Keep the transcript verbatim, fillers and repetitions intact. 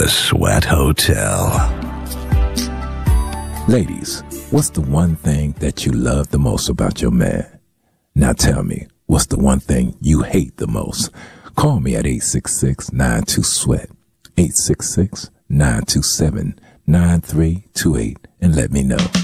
The Sweat Hotel. Ladies, what's the one thing that you love the most about your man? Now tell me, what's the one thing you hate the most? Call me at eight six six, nine two, SWEAT, eight six six, nine two seven, nine three two eight, and let me know.